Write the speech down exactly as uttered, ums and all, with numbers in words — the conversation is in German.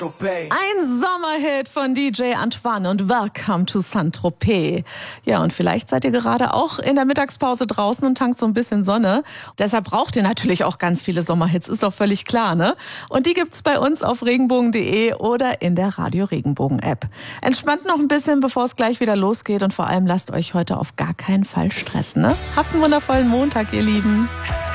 Ein Sommerhit von D J Antoine und Welcome to Saint-Tropez. Ja, und vielleicht seid ihr gerade auch in der Mittagspause draußen und tankt so ein bisschen Sonne. Deshalb braucht ihr natürlich auch ganz viele Sommerhits, ist doch völlig klar, ne? Und die gibt's bei uns auf regenbogen punkt de oder in der Radio Regenbogen App. Entspannt noch ein bisschen, bevor es gleich wieder losgeht und vor allem lasst euch heute auf gar keinen Fall stressen, ne? Habt einen wundervollen Montag, ihr Lieben.